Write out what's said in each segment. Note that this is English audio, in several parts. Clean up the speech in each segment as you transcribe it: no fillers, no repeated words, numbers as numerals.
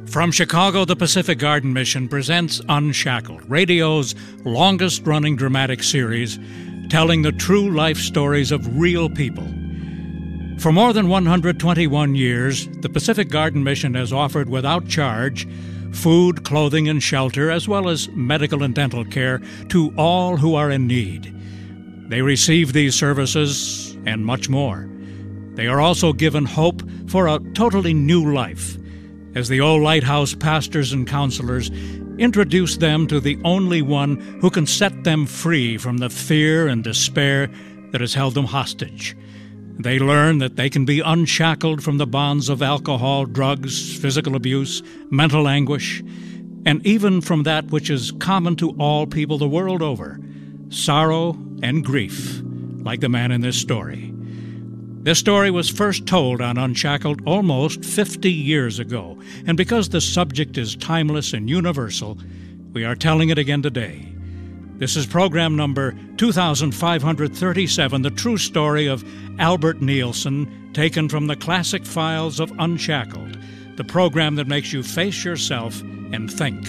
From Chicago, the Pacific Garden Mission presents Unshackled, radio's longest-running dramatic series telling the true life stories of real people. For more than 121 years, the Pacific Garden Mission has offered without charge food, clothing, and shelter, as well as medical and dental care to all who are in need. They receive these services and much more. They are also given hope for a totally new life, as the old lighthouse pastors and counselors introduce them to the only one who can set them free from the fear and despair that has held them hostage. They learn that they can be unshackled from the bonds of alcohol, drugs, physical abuse, mental anguish, and even from that which is common to all people the world over, sorrow and grief, like the man in this story. This story was first told on Unshackled almost 50 years ago, and because the subject is timeless and universal, we are telling it again today. This is program number 2537, the true story of Albert Nielsen, taken from the classic files of Unshackled, the program that makes you face yourself and think.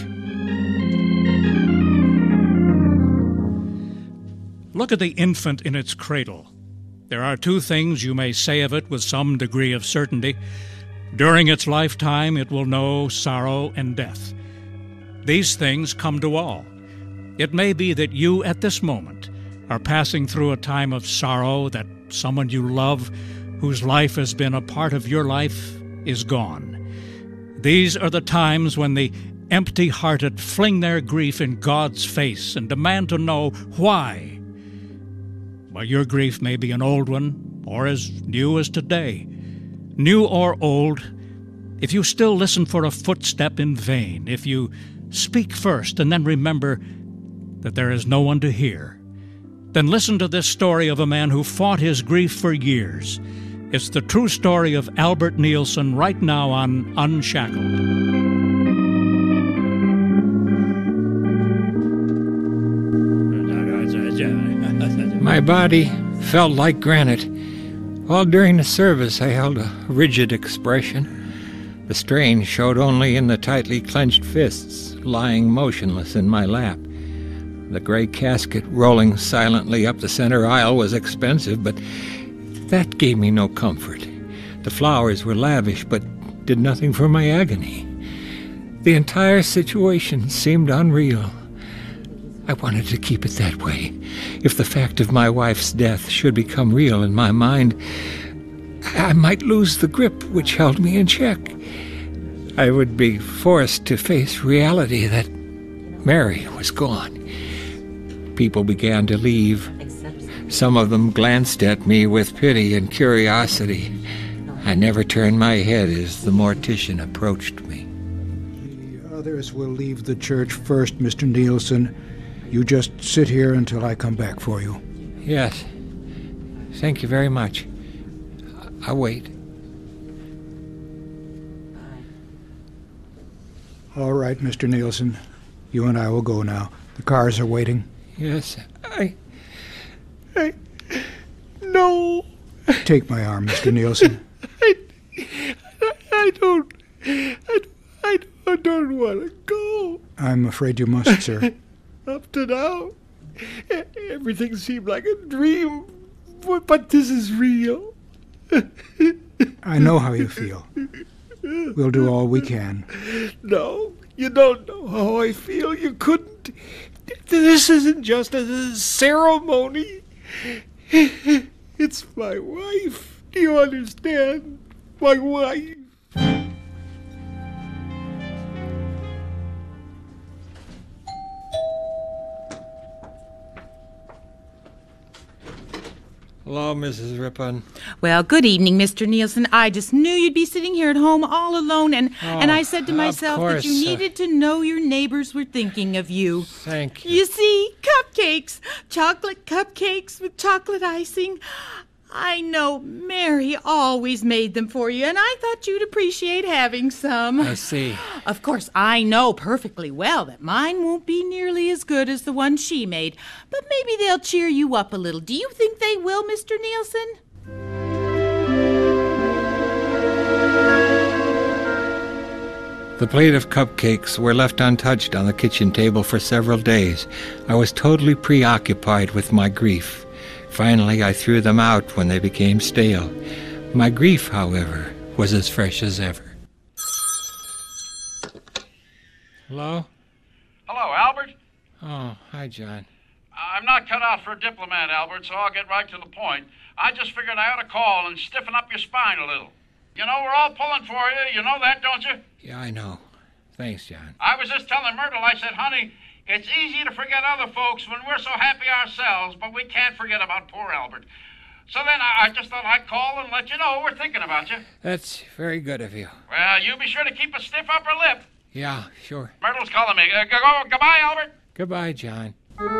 Look at the infant in its cradle. There are two things you may say of it with some degree of certainty. During its lifetime, it will know sorrow and death. These things come to all. It may be that you, at this moment, are passing through a time of sorrow, that someone you love, whose life has been a part of your life, is gone. These are the times when the empty-hearted fling their grief in God's face and demand to know why. Well, your grief may be an old one, or as new as today. New or old, if you still listen for a footstep in vain, if you speak first and then remember that there is no one to hear, then listen to this story of a man who fought his grief for years. It's the true story of Albert Nielsen right now on Unshackled. My body felt like granite. All during the service I held a rigid expression. The strain showed only in the tightly clenched fists lying motionless in my lap. The gray casket rolling silently up the center aisle was expensive, but that gave me no comfort. The flowers were lavish, but did nothing for my agony. The entire situation seemed unreal. I wanted to keep it that way. If the fact of my wife's death should become real in my mind, I might lose the grip which held me in check. I would be forced to face reality that Mary was gone. People began to leave. Some of them glanced at me with pity and curiosity. I never turned my head as the mortician approached me. The others will leave the church first, Mr. Nielsen. You just sit here until I come back for you. Yes. Thank you very much. I'll wait. All right, Mr. Nielsen. You and I will go now. The cars are waiting. Yes, No. Take my arm, Mr. Nielsen. I don't want to go. I'm afraid you must, sir. Up to now, everything seemed like a dream, but this is real. I know how you feel. We'll do all we can. No, you don't know how I feel. You couldn't. This isn't just a ceremony. It's my wife. Do you understand? My wife. Hello, Mrs. Rippon. Well, good evening, Mr. Nielsen. I just knew you'd be sitting here at home all alone, and I said to myself that you needed to know your neighbors were thinking of you. Thank you. You see, cupcakes, chocolate cupcakes with chocolate icing. I know Mary always made them for you, and I thought you'd appreciate having some. I see. Of course, I know perfectly well that mine won't be nearly as good as the one she made, but maybe they'll cheer you up a little. Do you think they will, Mr. Nielsen? The plate of cupcakes were left untouched on the kitchen table for several days. I was totally preoccupied with my grief. Finally, I threw them out when they became stale. My grief, however, was as fresh as ever. Hello? Hello, Albert. Oh, hi, John. I'm not cut out for a diplomat, Albert, so I'll get right to the point. I just figured I ought to call and stiffen up your spine a little. You know, we're all pulling for you. You know that, don't you? Yeah, I know. Thanks, John. I was just telling Myrtle, I said, honey, it's easy to forget other folks when we're so happy ourselves, but we can't forget about poor Albert. So then I just thought I'd call and let you know we're thinking about you. That's very good of you. Well, you be sure to keep a stiff upper lip. Yeah, sure. Myrtle's calling me. Goodbye, Albert. Goodbye, John.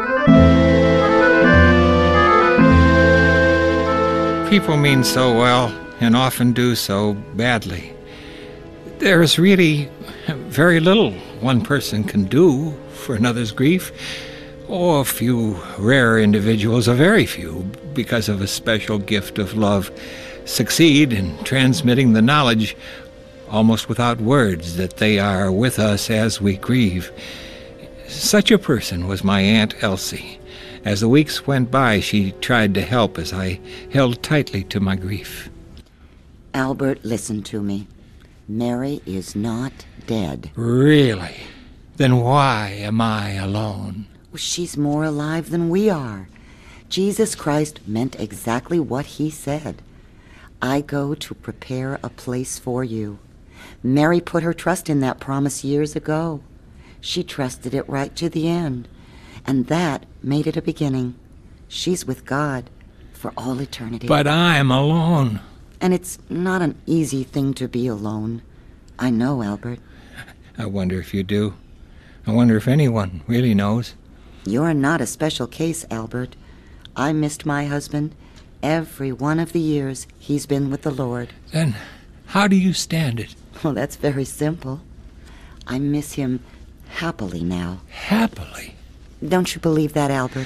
People mean so well and often do so badly. There's really very little one person can do for another's grief. Oh, a few rare individuals, a very few, because of a special gift of love, succeed in transmitting the knowledge, almost without words, that they are with us as we grieve. Such a person was my Aunt Elsie. As the weeks went by, she tried to help as I held tightly to my grief. Albert, listen to me. Mary is not dead. Really? Then why am I alone? She's more alive than we are. Jesus Christ meant exactly what he said. I go to prepare a place for you. Mary put her trust in that promise years ago. She trusted it right to the end, and that made it a beginning. She's with God for all eternity. But I'm alone. And it's not an easy thing to be alone. I know, Albert. I wonder if you do. I wonder if anyone really knows. You're not a special case, Albert. I missed my husband every one of the years he's been with the Lord. Then how do you stand it? Well, that's very simple. I miss him happily now. Happily? Don't you believe that, Albert?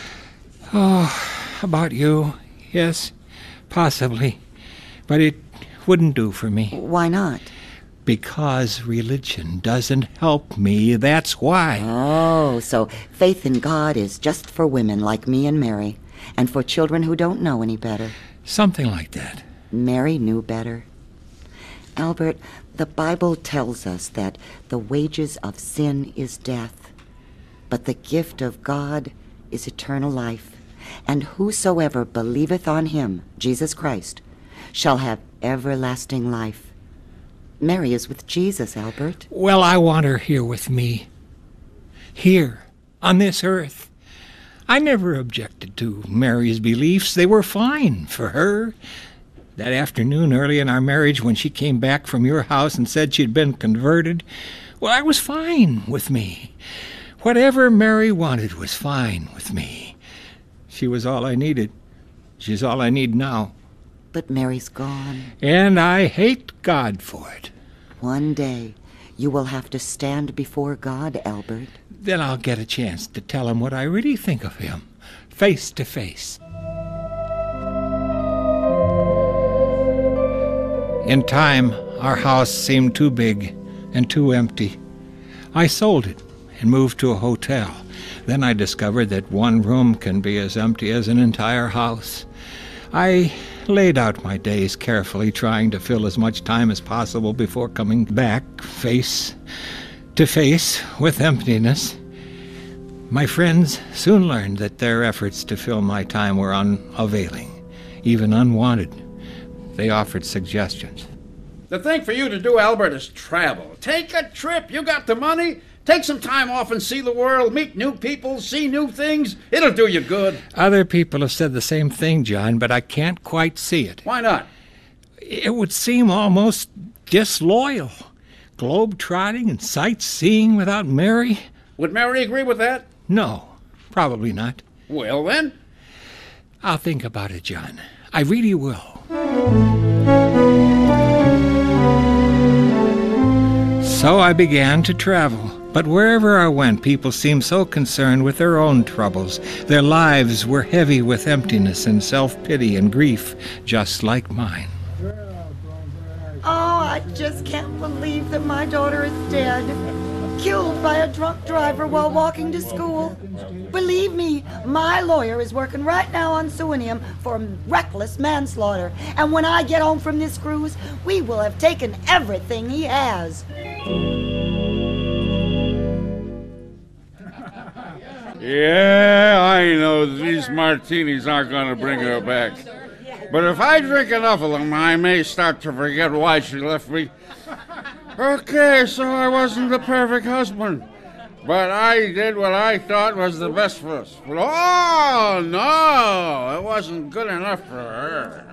Oh, about you, yes, possibly. But it wouldn't do for me. Why not? Because religion doesn't help me, that's why. Oh, so faith in God is just for women like me and Mary, and for children who don't know any better. Something like that. Mary knew better. Albert, the Bible tells us that the wages of sin is death, but the gift of God is eternal life, and whosoever believeth on him, Jesus Christ, shall have everlasting life. Mary is with Jesus, Albert. Well, I want her here with me. Here, on this earth. I never objected to Mary's beliefs. They were fine for her. That afternoon early in our marriage when she came back from your house and said she'd been converted, well, I was fine with me. Whatever Mary wanted was fine with me. She was all I needed. She's all I need now. But Mary's gone. And I hate God for it. One day, you will have to stand before God, Albert. Then I'll get a chance to tell him what I really think of him, face to face. In time, our house seemed too big and too empty. I sold it and moved to a hotel. Then I discovered that one room can be as empty as an entire house. I laid out my days carefully, trying to fill as much time as possible before coming back face to face with emptiness. My friends soon learned that their efforts to fill my time were unavailing, even unwanted. They offered suggestions. The thing for you to do, Albert, is travel. Take a trip. You got the money. Take some time off and see the world, meet new people, see new things. It'll do you good. Other people have said the same thing, John, but I can't quite see it. Why not? It would seem almost disloyal. Globe-trotting and sightseeing without Mary? Would Mary agree with that? No, probably not. Well, then. I'll think about it, John. I really will. So I began to travel. But wherever I went, people seemed so concerned with their own troubles. Their lives were heavy with emptiness and self-pity and grief, just like mine. Oh, I just can't believe that my daughter is dead. Killed by a drunk driver while walking to school. Believe me, my lawyer is working right now on suing him for reckless manslaughter. And when I get home from this cruise, we will have taken everything he has. Yeah, I know these martinis aren't going to bring her back. But if I drink enough of them, I may start to forget why she left me. Okay, so I wasn't the perfect husband. But I did what I thought was the best for us. But oh, no, it wasn't good enough for her.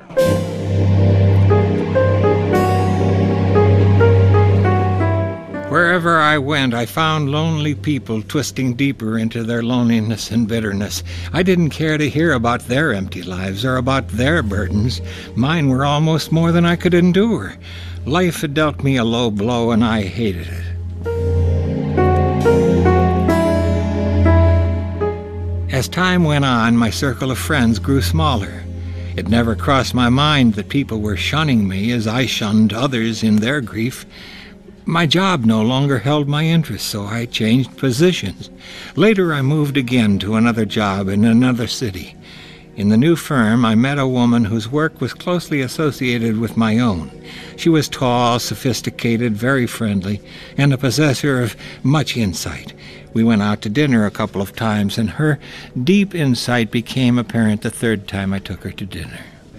Wherever I went, I found lonely people twisting deeper into their loneliness and bitterness. I didn't care to hear about their empty lives or about their burdens. Mine were almost more than I could endure. Life had dealt me a low blow, and I hated it. As time went on, my circle of friends grew smaller. It never crossed my mind that people were shunning me as I shunned others in their grief. My job no longer held my interest, so I changed positions. Later, I moved again to another job in another city. In the new firm, I met a woman whose work was closely associated with my own. She was tall, sophisticated, very friendly, and a possessor of much insight. We went out to dinner a couple of times, and her deep insight became apparent the third time I took her to dinner.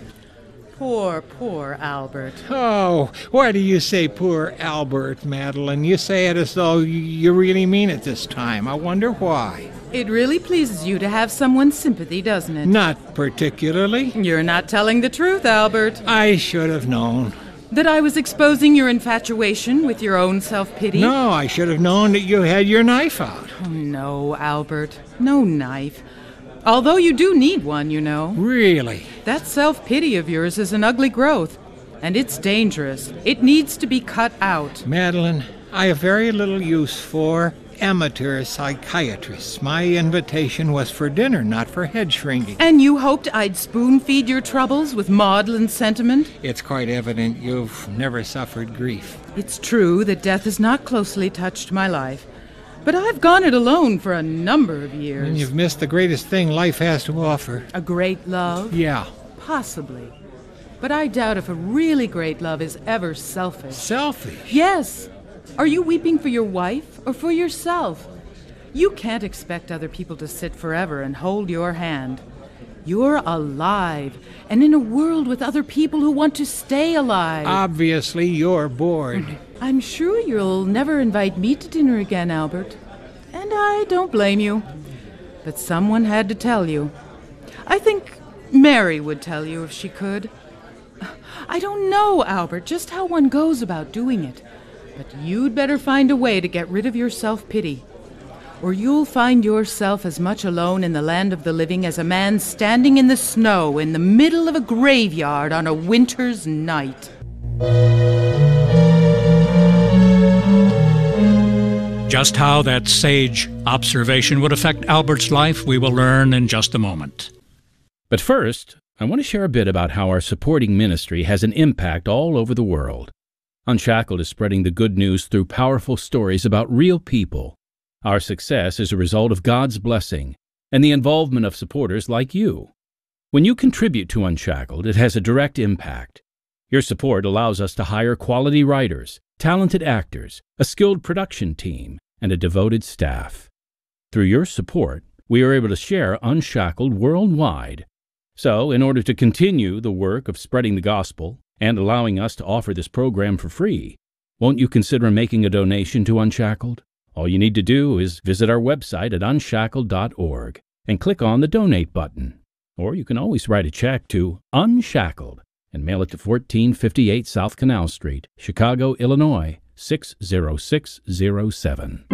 Poor Albert. Oh, why do you say poor Albert, Madeline? You say it as though you really mean it this time. I wonder why. It really pleases you to have someone's sympathy, doesn't it? Not particularly. You're not telling the truth, Albert. I should have known. That I was exposing your infatuation with your own self-pity? No, I should have known that you had your knife out. Oh, no, Albert. No knife. Although you do need one, you know. Really? That self-pity of yours is an ugly growth, and it's dangerous. It needs to be cut out. Madeline, I have very little use for amateur psychiatrists. My invitation was for dinner, not for head shrinking. And you hoped I'd spoon-feed your troubles with maudlin sentiment? It's quite evident you've never suffered grief. It's true that death has not closely touched my life. But I've gone it alone for a number of years. And you've missed the greatest thing life has to offer. A great love? Yeah. Possibly. But I doubt if a really great love is ever selfish. Selfish? Yes. Are you weeping for your wife or for yourself? You can't expect other people to sit forever and hold your hand. You're alive, and in a world with other people who want to stay alive. Obviously, you're bored. I'm sure you'll never invite me to dinner again, Albert. And I don't blame you. But someone had to tell you. I think Mary would tell you if she could. I don't know, Albert, just how one goes about doing it. But you'd better find a way to get rid of your self-pity. Or you'll find yourself as much alone in the land of the living as a man standing in the snow in the middle of a graveyard on a winter's night. Just how that sage observation would affect Albert's life, we will learn in just a moment. But first, I want to share a bit about how our supporting ministry has an impact all over the world. Unshackled is spreading the good news through powerful stories about real people. Our success is a result of God's blessing and the involvement of supporters like you. When you contribute to Unshackled, it has a direct impact. Your support allows us to hire quality writers, talented actors, a skilled production team, and a devoted staff. Through your support, we are able to share Unshackled worldwide. So, in order to continue the work of spreading the gospel and allowing us to offer this program for free, won't you consider making a donation to Unshackled? All you need to do is visit our website at unshackled.org and click on the Donate button. Or you can always write a check to Unshackled and mail it to 1458 South Canal Street, Chicago, Illinois, 60607.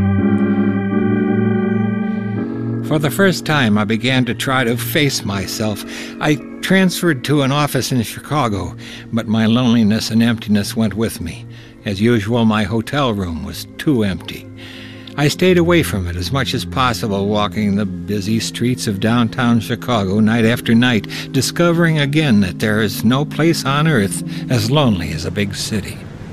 For the first time, I began to try to face myself. I transferred to an office in Chicago, but my loneliness and emptiness went with me. As usual, my hotel room was too empty. I stayed away from it as much as possible, walking the busy streets of downtown Chicago night after night, discovering again that there is no place on earth as lonely as a big city.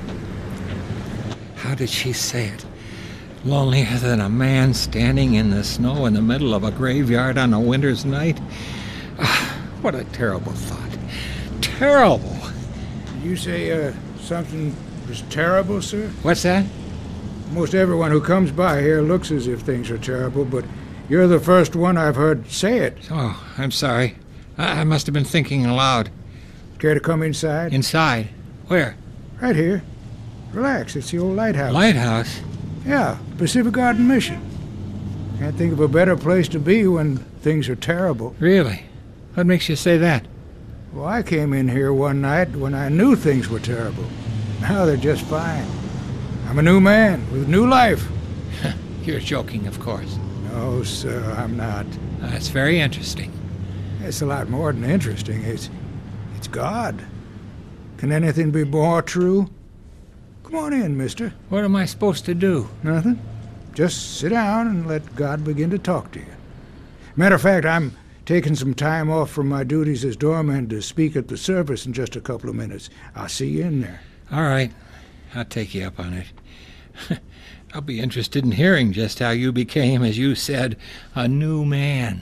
How did she say it? Lonelier than a man standing in the snow in the middle of a graveyard on a winter's night? What a terrible thought. Terrible! Did you say something was terrible, sir? What's that? Most everyone who comes by here looks as if things are terrible, but you're the first one I've heard say it. Oh, I'm sorry. I must have been thinking aloud. Care to come inside? Inside? Where? Right here. Relax, it's the old lighthouse. Lighthouse? Yeah, Pacific Garden Mission. Can't think of a better place to be when things are terrible. Really? What makes you say that? Well, I came in here one night when I knew things were terrible. Now they're just fine. I'm a new man with new life. You're joking, of course. No, sir, I'm not. That's very interesting. It's a lot more than interesting. It's God. Can anything be more true? Come on in, mister. What am I supposed to do? Nothing. Just sit down and let God begin to talk to you. Matter of fact, I'm taking some time off from my duties as doorman to speak at the service in just a couple of minutes. I'll see you in there. All right. I'll take you up on it. I'll be interested in hearing just how you became, as you said, a new man.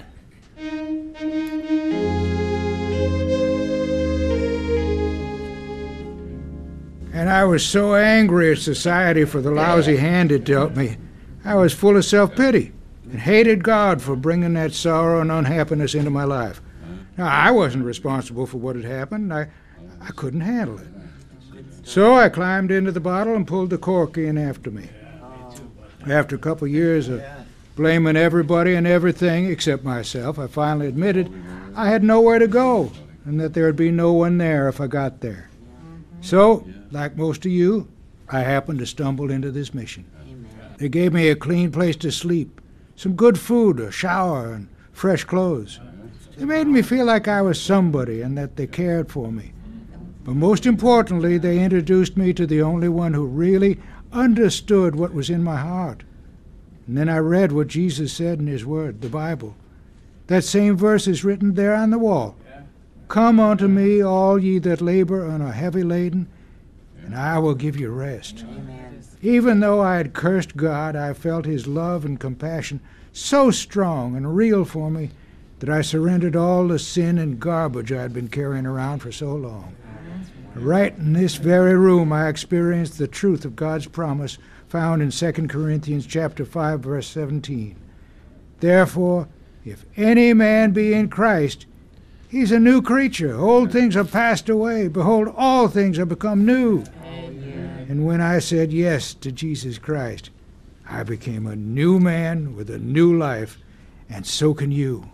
And I was so angry at society for the lousy hand it dealt me. I was full of self-pity and hated God for bringing that sorrow and unhappiness into my life. Now, I wasn't responsible for what had happened. I couldn't handle it. So I climbed into the bottle and pulled the cork in after me. After a couple years of blaming everybody and everything except myself, I finally admitted I had nowhere to go and that there would be no one there if I got there. So, like most of you, I happened to stumble into this mission. They gave me a clean place to sleep, some good food, a shower, and fresh clothes. They made me feel like I was somebody and that they cared for me. But most importantly, they introduced me to the only one who really understood what was in my heart. And then I read what Jesus said in his word, the Bible. That same verse is written there on the wall. Come unto me, all ye that labor and are heavy laden, and I will give you rest. Amen. Even though I had cursed God, I felt his love and compassion so strong and real for me that I surrendered all the sin and garbage I had been carrying around for so long. Right in this very room, I experienced the truth of God's promise found in 2 Corinthians chapter 5, verse 17. Therefore, if any man be in Christ, he's a new creature. Old things are passed away. Behold, all things are become new. Amen. And when I said yes to Jesus Christ, I became a new man with a new life, and so can you.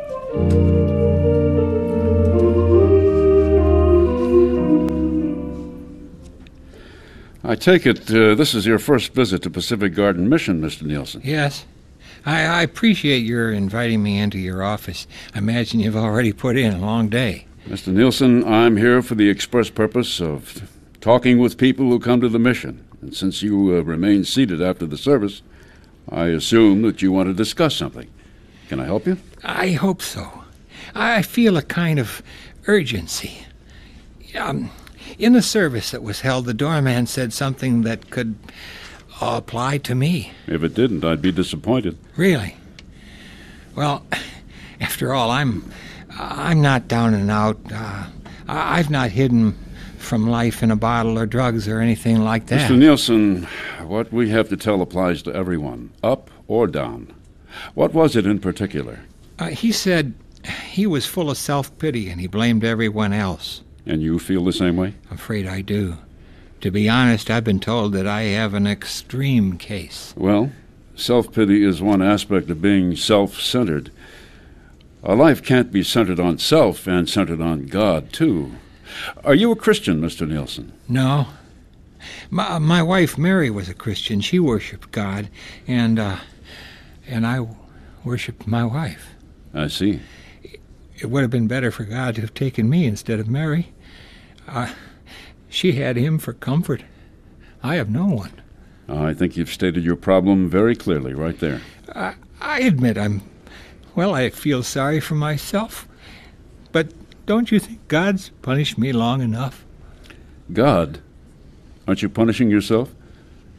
I take it this is your first visit to Pacific Garden Mission, Mr. Nielsen. Yes. I appreciate your inviting me into your office. I imagine you've already put in a long day. Mr. Nielsen, I'm here for the express purpose of talking with people who come to the mission. And since you remain seated after the service, I assume that you want to discuss something. Can I help you? I hope so. I feel a kind of urgency. In the service that was held, the doorman said something that could apply to me. If it didn't, I'd be disappointed. Really? Well, after all, I'm not down and out. I've not hidden from life in a bottle or drugs or anything like that. Mr. Nielsen, what we have to tell applies to everyone, up or down. What was it in particular? He said he was full of self-pity and he blamed everyone else. And you feel the same way? I'm afraid I do. To be honest, I've been told that I have an extreme case. Well, self-pity is one aspect of being self-centered. A life can't be centered on self and centered on God, too. Are you a Christian, Mr. Nielsen? No. My wife, Mary, was a Christian. She worshipped God, and I worshipped my wife. I see. It would have been better for God to have taken me instead of Mary. She had him for comfort. I have no one. I think you've stated your problem very clearly right there. I admit I feel sorry for myself. But don't you think God's punished me long enough? God? Aren't you punishing yourself?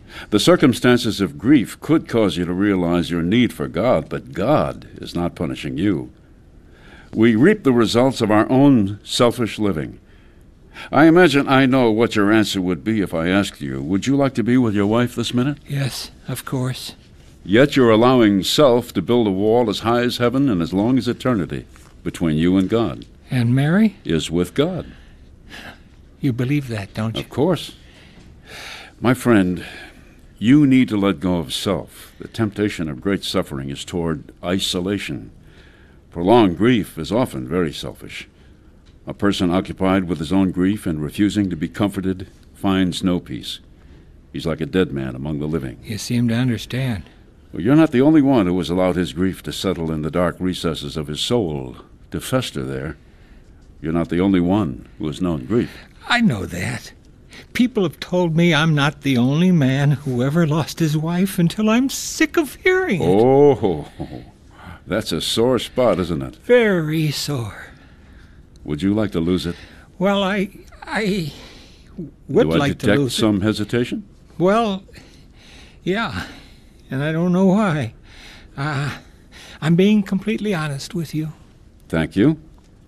The circumstances of grief could cause you to realize your need for God, but God is not punishing you. We reap the results of our own selfish living. I imagine I know what your answer would be if I asked you, would you like to be with your wife this minute? Yes, of course. Yet you're allowing self to build a wall as high as heaven and as long as eternity between you and God. And Mary? Is with God. You believe that, don't you? Of course. My friend, you need to let go of self. The temptation of great suffering is toward isolation. Prolonged grief is often very selfish. A person occupied with his own grief and refusing to be comforted finds no peace. He's like a dead man among the living. You seem to understand. Well, you're not the only one who has allowed his grief to settle in the dark recesses of his soul, to fester there. You're not the only one who has known grief. I know that. People have told me I'm not the only man who ever lost his wife until I'm sick of hearing it. Oh, that's a sore spot, isn't it? Very sore. Would you like to lose it? Well, I would Do I like to detect lose some hesitation? Well, yeah, and I don't know why. I'm being completely honest with you. Thank you.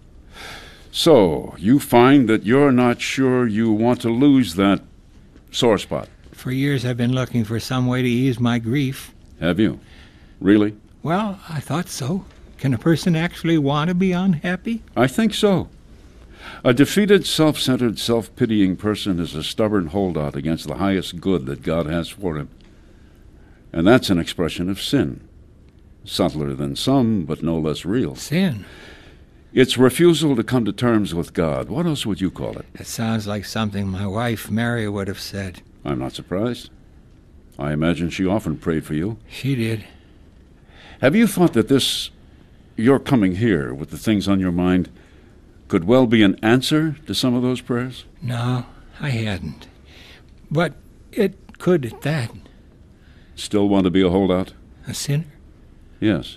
So, you find that you're not sure you want to lose that sore spot. For years I've been looking for some way to ease my grief. Have you? Really? Well, I thought so. Can a person actually want to be unhappy? I think so. A defeated, self-centered, self-pitying person is a stubborn holdout against the highest good that God has for him. And that's an expression of sin. Subtler than some, but no less real. Sin? It's refusal to come to terms with God. What else would you call it? It sounds like something my wife, Mary, would have said. I'm not surprised. I imagine she often prayed for you. She did. Have you thought that your coming here with the things on your mind, could well be an answer to some of those prayers? No, I hadn't. But it could at that. Still want to be a holdout? A sinner? Yes.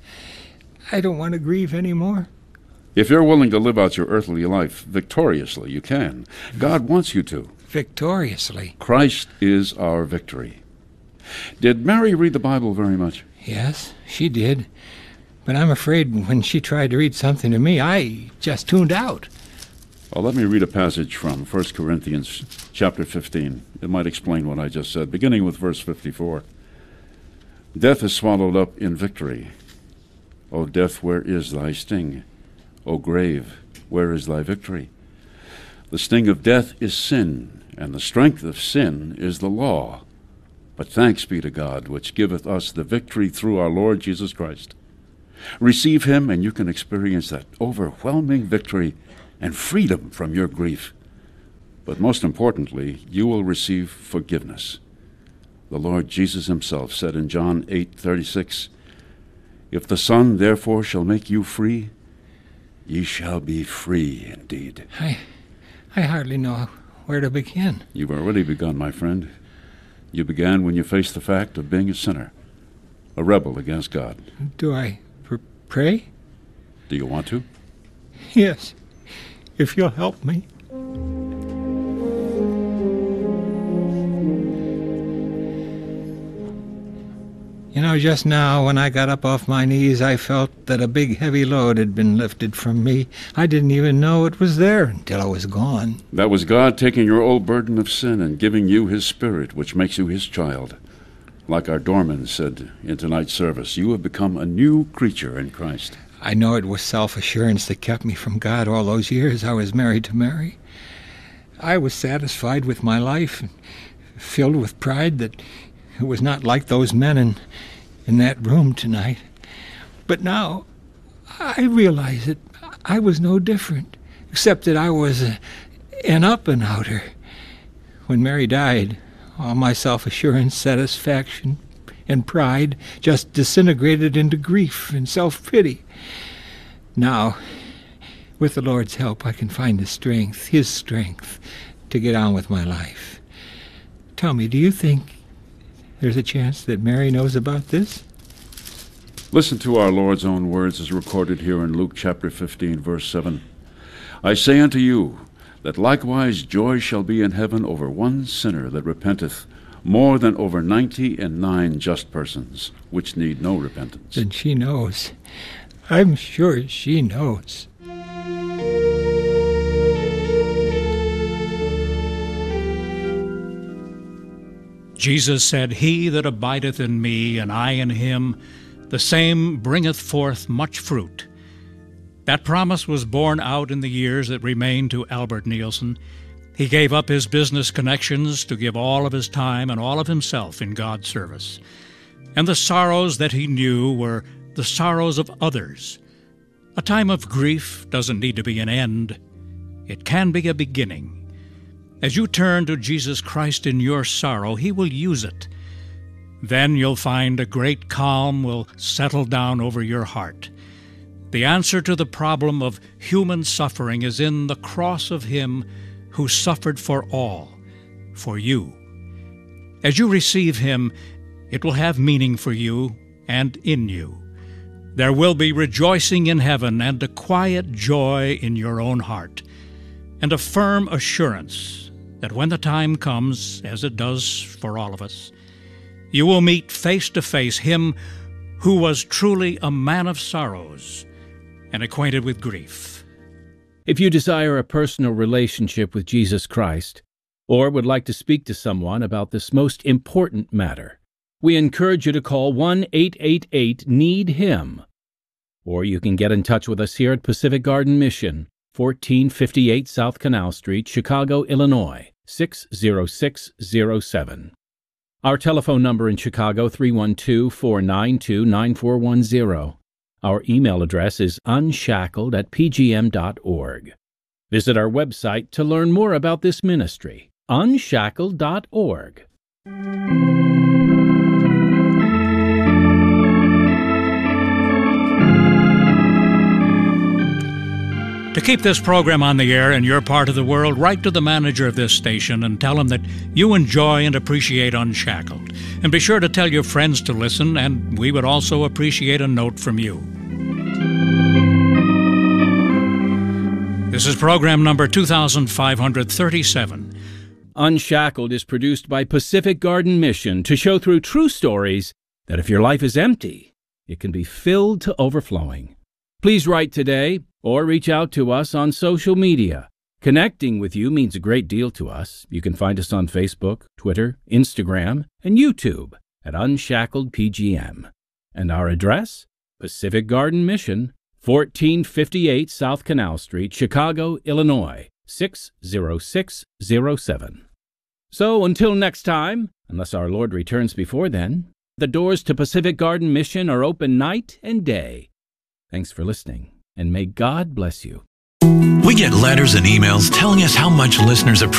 I don't want to grieve anymore. If you're willing to live out your earthly life victoriously, you can. God wants you to. Victoriously? Christ is our victory. Did Mary read the Bible very much? Yes, she did. But I'm afraid when she tried to read something to me, I just tuned out. Well, let me read a passage from 1 Corinthians chapter 15. It might explain what I just said, beginning with verse 54. Death is swallowed up in victory. O death, where is thy sting? O grave, where is thy victory? The sting of death is sin, and the strength of sin is the law. But thanks be to God, which giveth us the victory through our Lord Jesus Christ. Receive him, and you can experience that overwhelming victory and freedom from your grief. But most importantly, you will receive forgiveness. The Lord Jesus himself said in John 8:36, If the Son therefore shall make you free, ye shall be free indeed. I hardly know where to begin. You've already begun, my friend. You began when you faced the fact of being a sinner, a rebel against God. Do I pray? Do you want to? Yes, if you'll help me. You know, just now, when I got up off my knees, I felt that a big, heavy load had been lifted from me. I didn't even know it was there until I was gone. That was God taking your old burden of sin and giving you his Spirit, which makes you his child. Like our doorman said in tonight's service, you have become a new creature in Christ. I know it was self-assurance that kept me from God all those years I was married to Mary. I was satisfied with my life, and filled with pride that it was not like those men in that room tonight. But now, I realize that I was no different, except that I was an up-and-outer. When Mary died, all my self-assurance, satisfaction, and pride just disintegrated into grief and self-pity. Now, with the Lord's help, I can find the strength, his strength, to get on with my life. Tell me, do you think there's a chance that Mary knows about this? Listen to our Lord's own words as recorded here in Luke chapter 15, verse 7. I say unto you, that likewise joy shall be in heaven over one sinner that repenteth, more than over 99 just persons, which need no repentance. Then she knows. I'm sure she knows. Jesus said, "He that abideth in me, and I in him, the same bringeth forth much fruit." That promise was borne out in the years that remained to Albert Nielsen. He gave up his business connections to give all of his time and all of himself in God's service. And the sorrows that he knew were the sorrows of others. A time of grief doesn't need to be an end. It can be a beginning. As you turn to Jesus Christ in your sorrow, He will use it. Then you'll find a great calm will settle down over your heart. The answer to the problem of human suffering is in the cross of Him who suffered for all, for you. As you receive Him, it will have meaning for you and in you. There will be rejoicing in heaven and a quiet joy in your own heart, and a firm assurance that when the time comes, as it does for all of us, you will meet face to face Him who was truly a man of sorrows and acquainted with grief. If you desire a personal relationship with Jesus Christ, or would like to speak to someone about this most important matter, we encourage you to call 1-888-NEED-HIM. Or you can get in touch with us here at Pacific Garden Mission, 1458 South Canal Street, Chicago, Illinois, 60607. Our telephone number in Chicago, 312-492-9410. Our email address is unshackled@pgm.org. Visit our website to learn more about this ministry, unshackled.org. To keep this program on the air in your part of the world, write to the manager of this station and tell him that you enjoy and appreciate Unshackled. And be sure to tell your friends to listen, and we would also appreciate a note from you. This is program number 2537. Unshackled is produced by Pacific Garden Mission to show through true stories that if your life is empty, it can be filled to overflowing. Please write today or reach out to us on social media. Connecting with you means a great deal to us. You can find us on Facebook, Twitter, Instagram, and YouTube at Unshackled PGM. And our address? Pacific Garden Mission, 1458 South Canal Street, Chicago, Illinois, 60607. So until next time, unless our Lord returns before then, the doors to Pacific Garden Mission are open night and day. Thanks for listening, and may God bless you. We get letters and emails telling us how much listeners appreciate